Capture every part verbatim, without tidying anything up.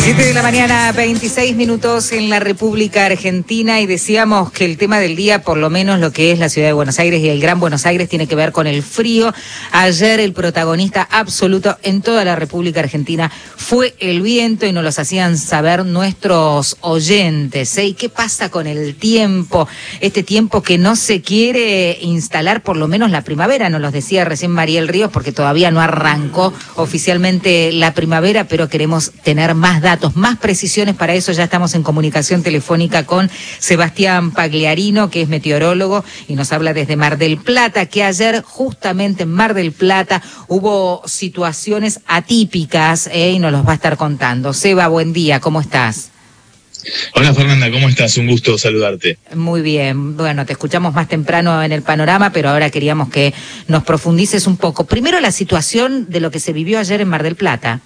siete de la mañana, veintiséis minutos en la República Argentina, y decíamos que el tema del día, por lo menos lo que es la ciudad de Buenos Aires y el Gran Buenos Aires, tiene que ver con el frío. Ayer el protagonista absoluto en toda la República Argentina fue el viento, y nos los hacían saber nuestros oyentes, ¿eh? ¿Y qué pasa con el tiempo? Este tiempo que no se quiere instalar, por lo menos la primavera, nos los decía recién Mariel Ríos, porque todavía no arrancó oficialmente la primavera, pero queremos tener más datos, más precisiones. Para eso ya estamos en comunicación telefónica con Sebastián Pagliarino, que es meteorólogo y nos habla desde Mar del Plata, que ayer justamente en Mar del Plata hubo situaciones atípicas, ¿eh? Y nos los va a estar contando. Seba, buen día, ¿cómo estás? Hola Fernanda, ¿cómo estás? Un gusto saludarte. Muy bien, bueno, te escuchamos más temprano en el panorama, pero ahora queríamos que nos profundices un poco. Primero, la situación de lo que se vivió ayer en Mar del Plata.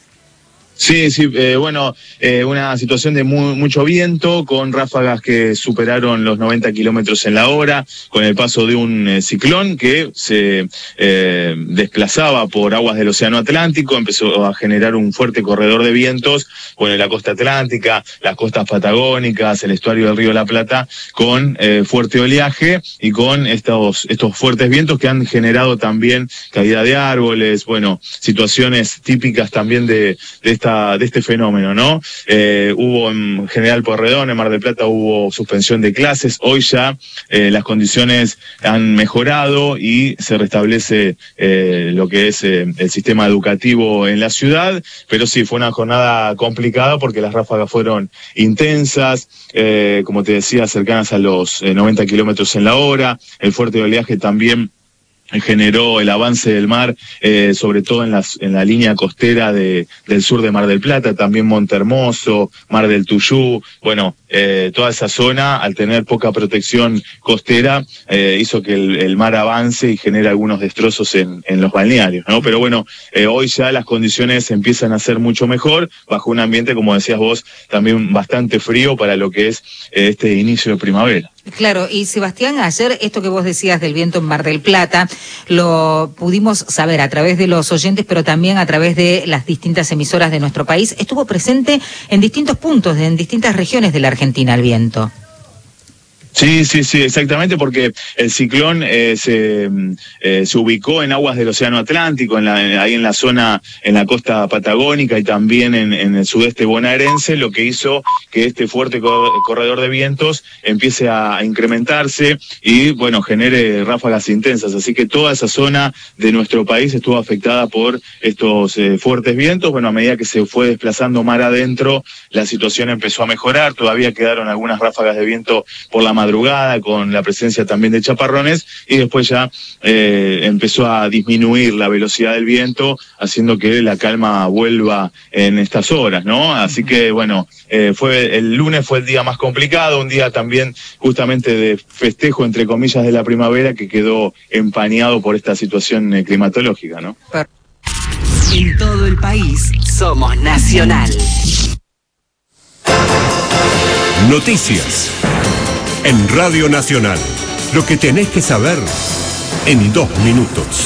Sí, sí, eh, bueno, eh, una situación de muy, mucho viento, con ráfagas que superaron los noventa kilómetros en la hora, con el paso de un eh, ciclón que se eh, desplazaba por aguas del Océano Atlántico, empezó a generar un fuerte corredor de vientos, bueno, la costa atlántica, las costas patagónicas, el estuario del río de la Plata, con eh, fuerte oleaje y con estos, estos fuertes vientos que han generado también caída de árboles, bueno, situaciones típicas también de, de esta de este fenómeno, ¿no? Eh, hubo en General Pueyrredón, en Mar del Plata, hubo suspensión de clases. Hoy ya eh, las condiciones han mejorado y se restablece eh, lo que es eh, el sistema educativo en la ciudad, pero sí, fue una jornada complicada porque las ráfagas fueron intensas, eh, como te decía, cercanas a los eh, noventa kilómetros en la hora. El fuerte oleaje también generó el avance del mar, eh, sobre todo en, las, en la línea costera de, del sur de Mar del Plata, también Montehermoso, Mar del Tuyú, bueno, eh, toda esa zona, al tener poca protección costera, eh, hizo que el, el mar avance y genere algunos destrozos en, en los balnearios, ¿no? Pero bueno, eh, hoy ya las condiciones empiezan a ser mucho mejor, bajo un ambiente, como decías vos, también bastante frío para lo que es eh, este inicio de primavera. Claro, y Sebastián, ayer esto que vos decías del viento en Mar del Plata, lo pudimos saber a través de los oyentes, pero también a través de las distintas emisoras de nuestro país. Estuvo presente en distintos puntos, en distintas regiones de la Argentina, el viento. Sí, sí, sí, exactamente, porque el ciclón eh, se, eh, se ubicó en aguas del Océano Atlántico, en la, en, ahí en la zona, en la costa patagónica y también en, en el sudeste bonaerense, lo que hizo que este fuerte cor corredor de vientos empiece a, a incrementarse y, bueno, genere ráfagas intensas. Así que toda esa zona de nuestro país estuvo afectada por estos eh, fuertes vientos. Bueno, a medida que se fue desplazando mar adentro, la situación empezó a mejorar. Todavía quedaron algunas ráfagas de viento por la madrugada, con la presencia también de chaparrones, y después ya eh, empezó a disminuir la velocidad del viento, haciendo que la calma vuelva en estas horas, ¿no? Así que, bueno, eh, fue el lunes fue el día más complicado, un día también justamente de festejo, entre comillas, de la primavera, que quedó empañado por esta situación eh, climatológica, ¿no? En todo el país somos Nacional. Noticias en Radio Nacional. Lo que tenés que saber en dos minutos.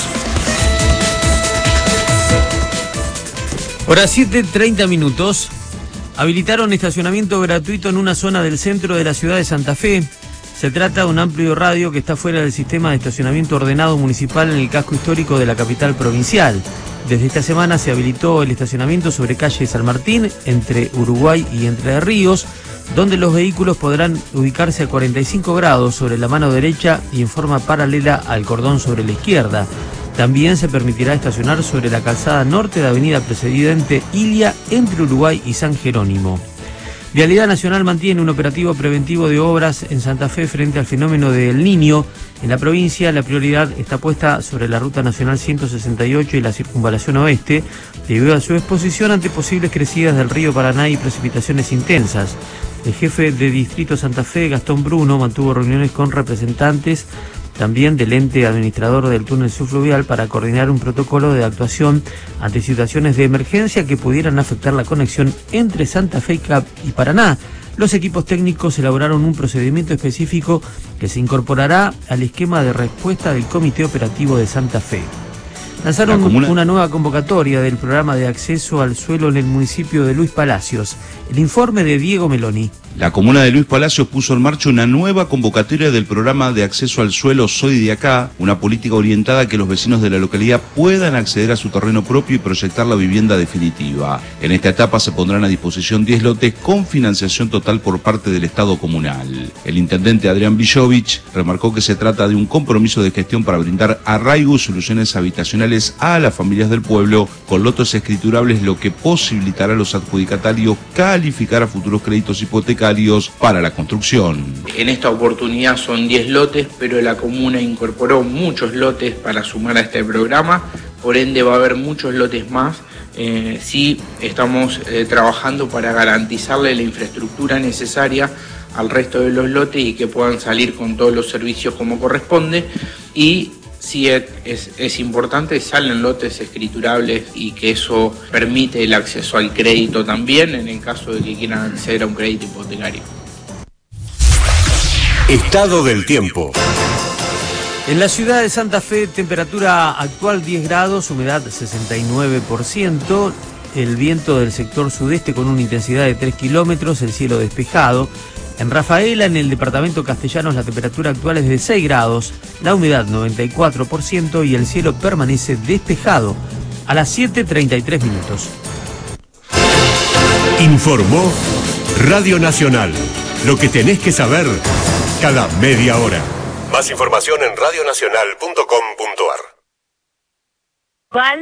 Hora siete, treinta minutos. Habilitaron estacionamiento gratuito en una zona del centro de la ciudad de Santa Fe. Se trata de un amplio radio que está fuera del sistema de estacionamiento ordenado municipal en el casco histórico de la capital provincial. Desde esta semana se habilitó el estacionamiento sobre calle San Martín, entre Uruguay y Entre Ríos, donde los vehículos podrán ubicarse a cuarenta y cinco grados sobre la mano derecha y en forma paralela al cordón sobre la izquierda. También se permitirá estacionar sobre la calzada norte de Avenida Presidente Ilia, entre Uruguay y San Jerónimo. Vialidad Nacional mantiene un operativo preventivo de obras en Santa Fe frente al fenómeno del Niño. En la provincia, la prioridad está puesta sobre la Ruta Nacional ciento sesenta y ocho y la Circunvalación Oeste, debido a su exposición ante posibles crecidas del río Paraná y precipitaciones intensas. El jefe de Distrito Santa Fe, Gastón Bruno, mantuvo reuniones con representantes también del ente administrador del túnel subfluvial para coordinar un protocolo de actuación ante situaciones de emergencia que pudieran afectar la conexión entre Santa Fe y Paraná. Los equipos técnicos elaboraron un procedimiento específico que se incorporará al esquema de respuesta del Comité Operativo de Santa Fe. Lanzaron comuna... una nueva convocatoria del programa de acceso al suelo en el municipio de Luis Palacios. El informe de Diego Meloni. La comuna de Luis Palacios puso en marcha una nueva convocatoria del programa de acceso al suelo Soy de Acá, una política orientada a que los vecinos de la localidad puedan acceder a su terreno propio y proyectar la vivienda definitiva. En esta etapa se pondrán a disposición diez lotes con financiación total por parte del Estado comunal. El intendente Adrián Villovich remarcó que se trata de un compromiso de gestión para brindar arraigo y soluciones habitacionales a las familias del pueblo con lotes escriturables, lo que posibilitará a los adjudicatarios calificar a futuros créditos hipotecarios para la construcción. En esta oportunidad son diez lotes, pero la comuna incorporó muchos lotes para sumar a este programa, por ende va a haber muchos lotes más. Eh, sí estamos eh, trabajando para garantizarle la infraestructura necesaria al resto de los lotes y que puedan salir con todos los servicios como corresponde. Y sí es, es, es importante, salen lotes escriturables y que eso permite el acceso al crédito también en el caso de que quieran acceder a un crédito hipotecario. Estado del tiempo. En la ciudad de Santa Fe, temperatura actual diez grados, humedad sesenta y nueve por ciento, el viento del sector sudeste con una intensidad de tres kilómetros, el cielo despejado. En Rafaela, en el departamento Castellanos, la temperatura actual es de seis grados, la humedad noventa y cuatro por ciento y el cielo permanece despejado. A las siete treinta y tres minutos. Informó Radio Nacional. Lo que tenés que saber cada media hora. Más información en radio nacional punto com punto ar.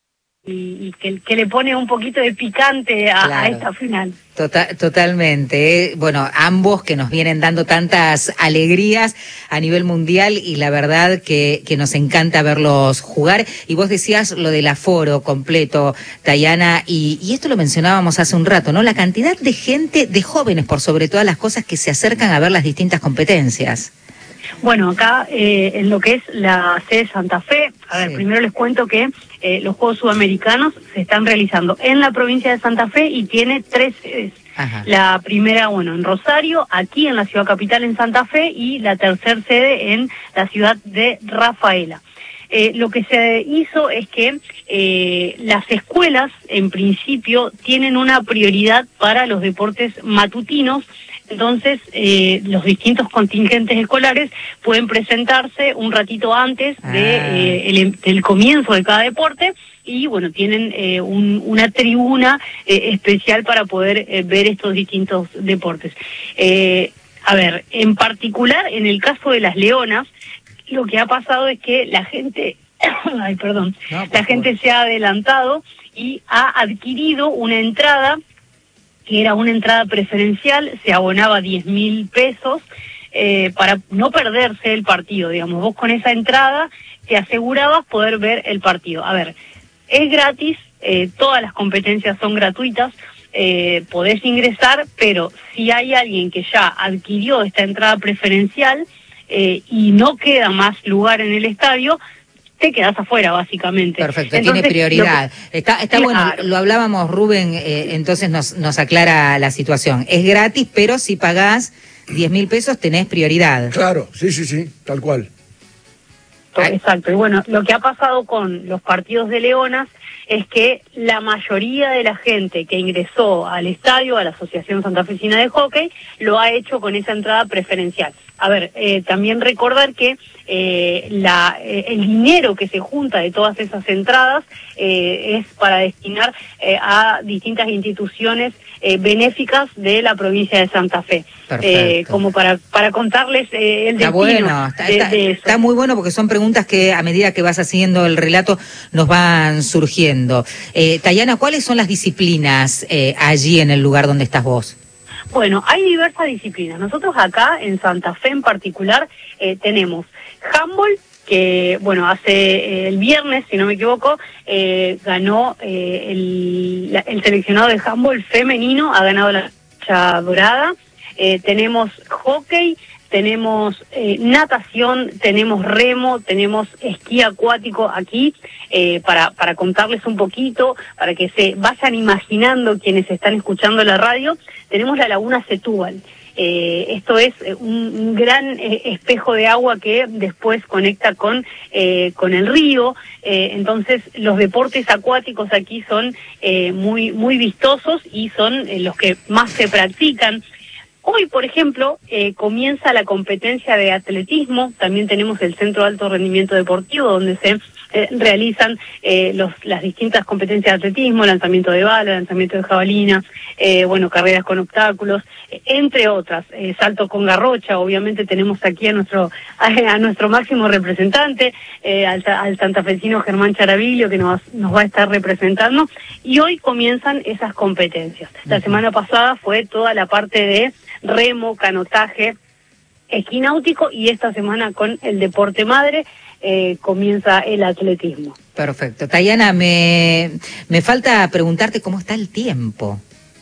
Y, y que, que le pone un poquito de picante a, claro. a esta final. Total, totalmente. ¿eh? Bueno, ambos que nos vienen dando tantas alegrías a nivel mundial y la verdad que, que nos encanta verlos jugar. Y vos decías lo del aforo completo, Tayana, y, y esto lo mencionábamos hace un rato, ¿no? La cantidad de gente, de jóvenes por sobre todas las cosas, que se acercan a ver las distintas competencias. Bueno, acá eh, en lo que es la sede Santa Fe, a ver, sí. primero les cuento que eh, los Juegos Sudamericanos se están realizando en la provincia de Santa Fe y tiene tres sedes. Ajá. La primera, bueno, en Rosario, aquí en la ciudad capital en Santa Fe, y la tercera sede en la ciudad de Rafaela. Eh, lo que se hizo es que eh, las escuelas, en principio, tienen una prioridad para los deportes matutinos. Entonces, eh, los distintos contingentes escolares pueden presentarse un ratito antes de, ah. eh, el, del comienzo de cada deporte y, bueno, tienen eh, un, una tribuna eh, especial para poder eh, ver estos distintos deportes. Eh, a ver, en particular, en el caso de las leonas, lo que ha pasado es que la gente, ay, perdón, no, la gente se ha adelantado y ha adquirido una entrada que era una entrada preferencial, se abonaba diez mil pesos eh, para no perderse el partido, digamos. Vos con esa entrada te asegurabas poder ver el partido. A ver, es gratis, eh, todas las competencias son gratuitas, eh, podés ingresar, pero si hay alguien que ya adquirió esta entrada preferencial eh, y no queda más lugar en el estadio, te quedás afuera, básicamente. Perfecto, entonces, tiene prioridad. Que, está está claro. Bueno, lo hablábamos, Rubén, eh, entonces nos, nos aclara la situación. Es gratis, pero si pagás diez mil pesos tenés prioridad. Claro, sí, sí, sí, tal cual. Exacto, y bueno, lo que ha pasado con los partidos de Leonas es que la mayoría de la gente que ingresó al estadio, a la Asociación Santafesina de Hockey, lo ha hecho con esa entrada preferencial. A ver, eh, también recordar que eh, la, eh, el dinero que se junta de todas esas entradas eh, es para destinar eh, a distintas instituciones eh, benéficas de la provincia de Santa Fe. Eh, como para para contarles eh, el está destino bueno, está, de, está, de eso. Está muy bueno porque son preguntas que a medida que vas haciendo el relato nos van surgiendo. Eh, Tayana, ¿cuáles son las disciplinas eh, allí en el lugar donde estás vos? Bueno, hay diversas disciplinas. Nosotros acá, en Santa Fe en particular, eh, tenemos handball, que, bueno, hace eh, el viernes, si no me equivoco, eh, ganó eh, el, la, el seleccionado de handball femenino, ha ganado la medalla dorada. Eh, tenemos hockey, tenemos eh, natación, tenemos remo, tenemos esquí acuático aquí, eh, para, para contarles un poquito, para que se vayan imaginando quienes están escuchando la radio. Tenemos la Laguna Setúbal. eh, esto es un, un gran eh, espejo de agua que después conecta con, eh, con el río, eh, entonces los deportes acuáticos aquí son eh, muy, muy vistosos y son eh, los que más se practican. Hoy, por ejemplo, eh, comienza la competencia de atletismo, también tenemos el Centro de Alto Rendimiento Deportivo, donde se eh, realizan eh, los, las distintas competencias de atletismo, lanzamiento de bala, lanzamiento de jabalina, eh, bueno, carreras con obstáculos, eh, entre otras, eh, salto con garrocha. Obviamente tenemos aquí a nuestro a, a nuestro máximo representante, eh, al, al santafesino Germán Charaviglio, que nos, nos va a estar representando, y hoy comienzan esas competencias. La semana pasada fue toda la parte de remo, canotaje, esquí náutico, y esta semana con el deporte madre eh, comienza el atletismo. Perfecto. Tayana, me, me falta preguntarte cómo está el tiempo.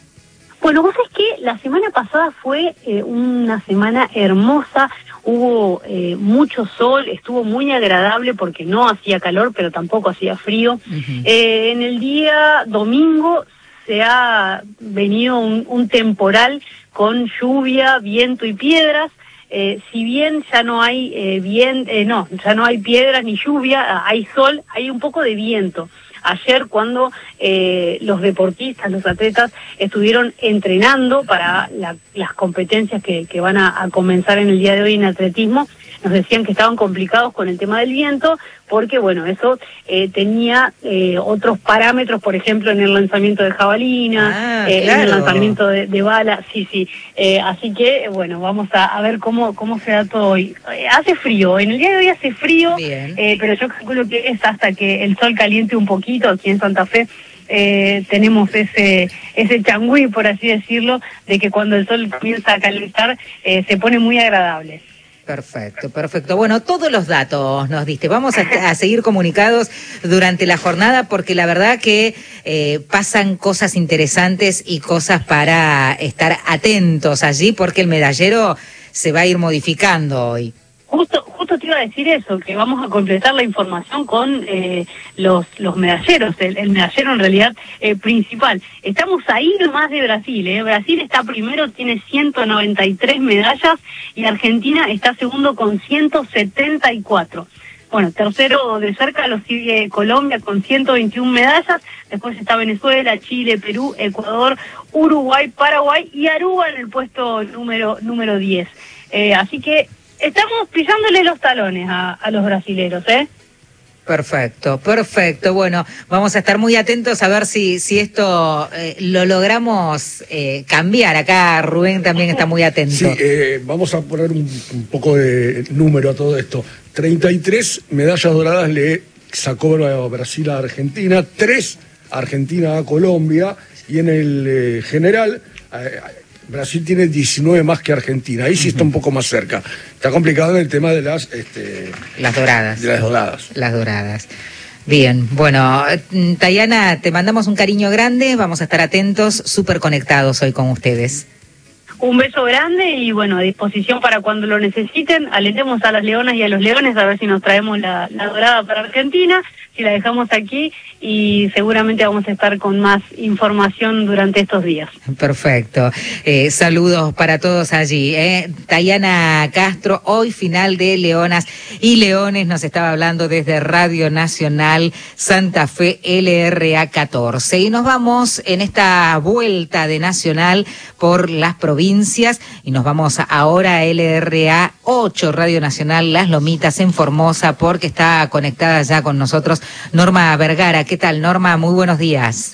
Bueno, vos sabés que la semana pasada fue eh, una semana hermosa, hubo eh, mucho sol, estuvo muy agradable porque no hacía calor, pero tampoco hacía frío. Uh-huh. Eh, en el día domingo se ha venido un, un temporal con lluvia, viento y piedras. Eh, si bien ya no hay eh, bien, eh, no, ya no hay piedras ni lluvia, hay sol, hay un poco de viento. Ayer, cuando eh, los deportistas, los atletas estuvieron entrenando para la, las competencias que, que van a, a comenzar en el día de hoy en atletismo, nos decían que estaban complicados con el tema del viento, porque bueno, eso eh, tenía eh, otros parámetros, por ejemplo, en el lanzamiento de jabalina, ah, eh, claro. en el lanzamiento de, de bala, sí, sí. Eh, así que, bueno, vamos a, a ver cómo, cómo se da todo hoy. Eh, hace frío, en el día de hoy hace frío, eh, pero yo calculo que es hasta que el sol caliente un poquito aquí en Santa Fe. Eh, tenemos ese ese changüí, por así decirlo, de que cuando el sol comienza a calentar eh, se pone muy agradable. Perfecto, perfecto. Bueno, todos los datos nos diste. Vamos a, a seguir comunicados durante la jornada, porque la verdad que eh, pasan cosas interesantes y cosas para estar atentos allí, porque el medallero se va a ir modificando hoy. Justo, justo te iba a decir eso, que vamos a completar la información con eh, los los medalleros, el, el medallero en realidad eh, principal. Estamos ahí más de Brasil, ¿eh? Brasil está primero, tiene ciento noventa y tres medallas, y Argentina está segundo con ciento setenta y cuatro. Bueno, tercero de cerca lo sigue Colombia con ciento veintiuna medallas, después está Venezuela, Chile, Perú, Ecuador, Uruguay, Paraguay y Aruba en el puesto número número diez. Eh, así que estamos pisándole los talones a, a los brasileros, ¿eh? Perfecto, perfecto. Bueno, vamos a estar muy atentos a ver si si esto eh, lo logramos eh, cambiar. Acá Rubén también está muy atento. Sí, eh, vamos a poner un, un poco de número a todo esto. treinta y tres medallas doradas le sacó Brasil a Argentina, tres Argentina a Colombia, y en el eh, general eh, Brasil tiene diecinueve más que Argentina. Ahí sí uh-huh. está un poco más cerca. Está complicado en el tema de las... Este, las doradas. De las doradas. Las doradas. Bien, bueno, Tayana, te mandamos un cariño grande. Vamos a estar atentos, súper conectados hoy con ustedes. Un beso grande y bueno, a disposición para cuando lo necesiten. Alentemos a las leonas y a los leones a ver si nos traemos la, la dorada para Argentina, si la dejamos aquí, y seguramente vamos a estar con más información durante estos días. Perfecto. Eh, saludos para todos allí. Eh. Tayana Castro, hoy final de Leonas y Leones, nos estaba hablando desde Radio Nacional Santa Fe L R A catorce. Y nos vamos en esta vuelta de Nacional por las provincias y nos vamos ahora a L R A ocho, Radio Nacional Las Lomitas en Formosa, porque está conectada ya con nosotros Norma Vergara. ¿Qué tal, Norma? Muy buenos días.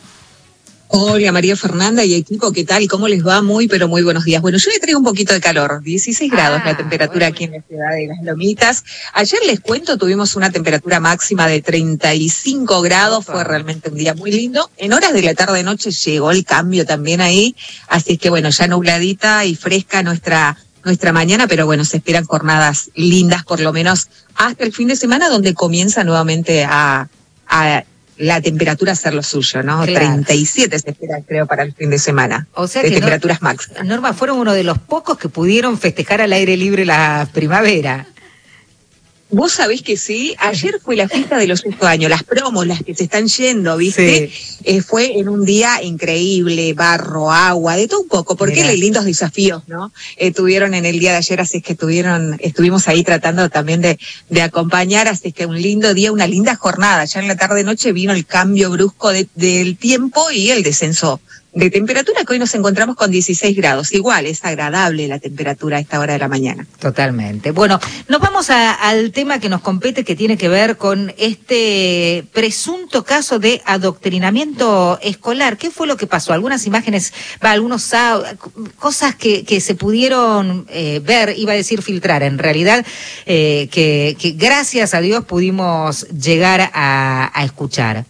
Hola, María Fernanda y equipo, ¿qué tal? ¿Cómo les va? Muy, pero muy buenos días. Bueno, yo le traigo un poquito de calor, dieciséis grados ah, la temperatura bueno. Aquí en la ciudad de Las Lomitas. Ayer les cuento, tuvimos una temperatura máxima de treinta y cinco grados, fue realmente un día muy lindo. En horas de la tarde-noche llegó el cambio también ahí, así es que bueno, ya nubladita y fresca nuestra nuestra mañana, pero bueno, se esperan jornadas lindas por lo menos hasta el fin de semana, donde comienza nuevamente a... a la temperatura hacer lo suyo, ¿no? Claro. treinta y siete se espera, creo, para el fin de semana. O sea de que temperaturas Norma, máximas. Norma, fueron uno de los pocos que pudieron festejar al aire libre la primavera. Vos sabés que sí, ayer fue la fiesta de los sexto años, las promos, las que se están yendo, ¿viste? Sí. Eh, fue en un día increíble, barro, agua, de todo un poco, porque Mirá. lindos desafíos, ¿no? Eh, tuvieron en el día de ayer, así es que tuvieron, estuvimos ahí tratando también de, de acompañar, así es que un lindo día, una linda jornada. Ya en la tarde-noche vino el cambio brusco de, del tiempo y el descenso de temperatura, que hoy nos encontramos con dieciséis grados. Igual, es agradable la temperatura a esta hora de la mañana. Totalmente. Bueno, nos vamos a, al tema que nos compete, que tiene que ver con este presunto caso de adoctrinamiento escolar. ¿Qué fue lo que pasó? Algunas imágenes, va, algunos cosas que, que se pudieron eh, ver, iba a decir filtrar, en realidad, eh, que, que gracias a Dios pudimos llegar a, a escuchar.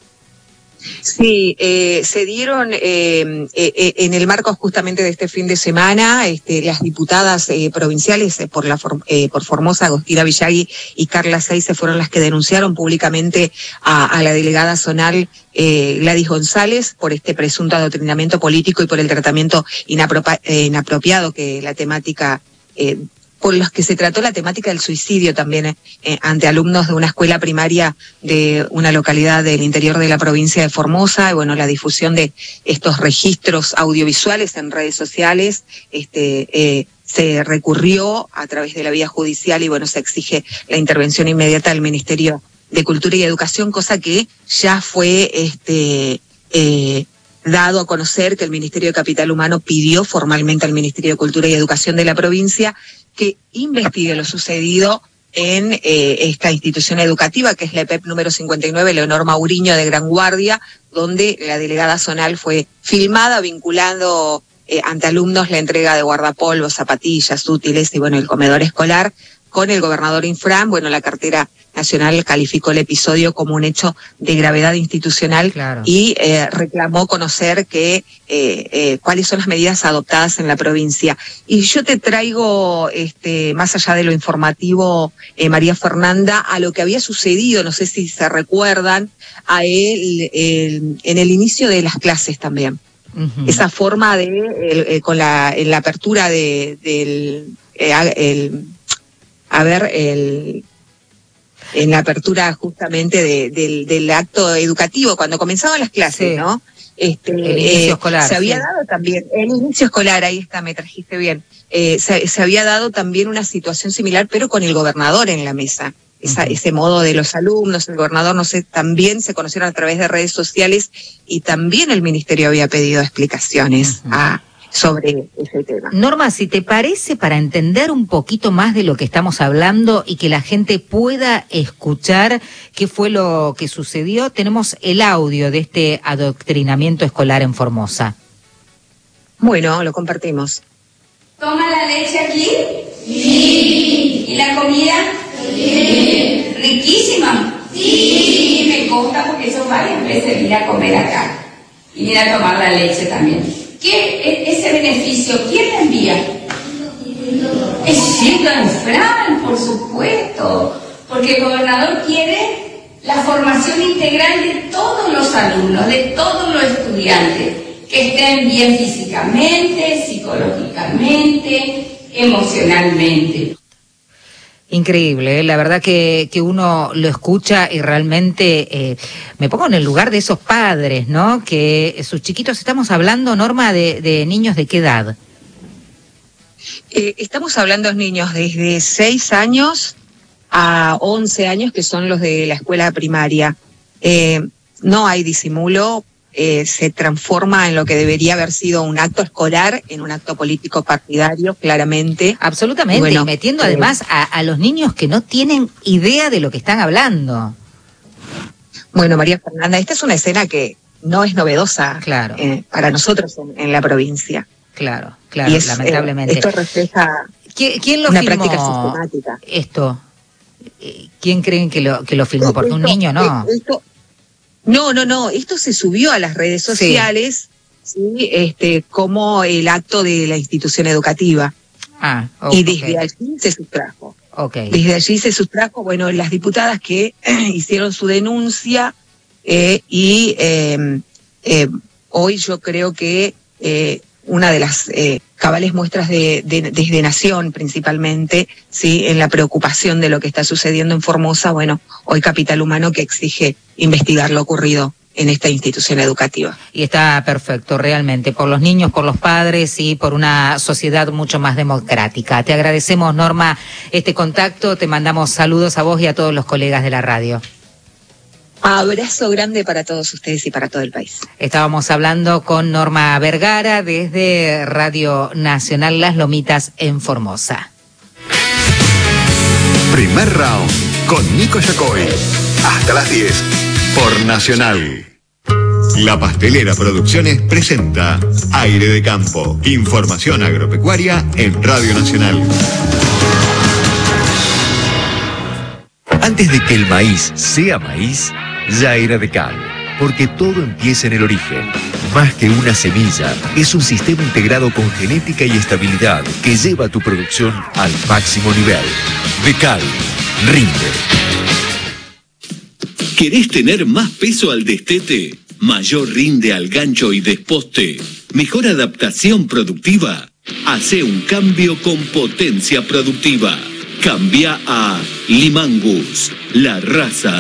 Sí, eh, se dieron eh, eh, en el marco justamente de este fin de semana, este, las diputadas eh, provinciales eh, por la eh, por Formosa, Agostina Villagui y Carla Seize fueron las que denunciaron públicamente a, a la delegada zonal eh, Gladys González por este presunto adoctrinamiento político y por el tratamiento inapropia, eh, inapropiado que la temática eh, por los que se trató la temática del suicidio también eh, ante alumnos de una escuela primaria de una localidad del interior de la provincia de Formosa, y bueno, la difusión de estos registros audiovisuales en redes sociales, este eh, se recurrió a través de la vía judicial y bueno, se exige la intervención inmediata del Ministerio de Cultura y Educación, cosa que ya fue este eh, dado a conocer, que el Ministerio de Capital Humano pidió formalmente al Ministerio de Cultura y Educación de la provincia que investigue lo sucedido en eh, esta institución educativa, que es la E P E P número cincuenta y nueve, Leonor Mauriño de Gran Guardia, donde la delegada zonal fue filmada vinculando eh, ante alumnos la entrega de guardapolvos, zapatillas, útiles y bueno, el comedor escolar. Con el gobernador Infran, bueno, la cartera nacional calificó el episodio como un hecho de gravedad institucional, claro. y eh, reclamó conocer que eh, eh, cuáles son las medidas adoptadas en la provincia. Y yo te traigo, este, más allá de lo informativo, eh, María Fernanda, a lo que había sucedido, no sé si se recuerdan, a él el, en el inicio de las clases también. Uh-huh. Esa forma de, el, eh, con la, en la apertura de, del, eh, el, a ver, el, en la apertura justamente de, del, del acto educativo, cuando comenzaban las clases, sí. ¿no? Este, el inicio eh, escolar. Se había sí. dado también, el inicio escolar, ahí está, me trajiste bien, eh, se, se había dado también una situación similar, pero con el gobernador en la mesa. Esa, uh-huh. Ese modo de los alumnos, el gobernador, no sé, también se conocieron a través de redes sociales y también el ministerio había pedido explicaciones uh-huh. a... sobre ese tema. Norma, si te parece, para entender un poquito más de lo que estamos hablando y que la gente pueda escuchar qué fue lo que sucedió, tenemos el audio de este adoctrinamiento escolar en Formosa. Bueno, lo compartimos. ¿Toma la leche aquí? Sí. ¿Y la comida? Sí. ¿Riquísima? Sí. Me consta porque yo varias veces vine a comer acá y vine a tomar la leche también. ¿Qué, ese beneficio, quién le envía? Es Shirley Fran, por supuesto, porque el gobernador quiere la formación integral de todos los alumnos, de todos los estudiantes, que estén bien físicamente, psicológicamente, emocionalmente. Increíble, ¿eh? La verdad que, que uno lo escucha y realmente eh, me pongo en el lugar de esos padres, ¿no? Que sus chiquitos, estamos hablando, Norma, de, de niños de qué edad. Eh, estamos hablando de niños desde seis años a once años, que son los de la escuela primaria. Eh, no hay disimulo. Eh, se transforma en lo que debería haber sido un acto escolar en un acto político partidario, claramente. Absolutamente, y, bueno, y metiendo eh, además a, a los niños que no tienen idea de lo que están hablando. Bueno, María Fernanda, esta es una escena que no es novedosa, claro. eh, para nosotros en, en la provincia. Claro, claro, es, lamentablemente. Eh, esto refleja ¿Quién, quién lo una filmó práctica sistemática. Esto? ¿Quién creen que lo, que lo filmó? Porque esto, un niño no. Esto, No, no, no, esto se subió a las redes sociales, sí. ¿sí? Este, como el acto de la institución educativa. Ah, oh, y desde okay. allí se sustrajo. Okay. Desde allí se sustrajo, bueno, las diputadas que hicieron su denuncia eh, y eh, eh, hoy yo creo que eh, una de las eh, cabales muestras de, de, desde Nación principalmente, ¿sí? En la preocupación de lo que está sucediendo en Formosa. Bueno, hoy Capital Humano que exige investigar lo ocurrido en esta institución educativa. Y está perfecto, realmente, por los niños, por los padres y por una sociedad mucho más democrática. Te agradecemos, Norma, este contacto, te mandamos saludos a vos y a todos los colegas de la radio. Abrazo grande para todos ustedes y para todo el país. Estábamos hablando con Norma Vergara desde Radio Nacional Las Lomitas en Formosa. Primer round con Nico Yacoy. Hasta las diez por Nacional. La Pastelera Producciones presenta Aire de Campo. Información agropecuaria en Radio Nacional. Antes de que el maíz sea maíz, ya era de cal, porque todo empieza en el origen. Más que una semilla, es un sistema integrado con genética y estabilidad que lleva tu producción al máximo nivel. De cal, rinde. ¿Querés tener más peso al destete? ¿Mayor rinde al gancho y desposte? ¿Mejor adaptación productiva? Hacé un cambio con Potencia Productiva. Cambia a Limangus, la raza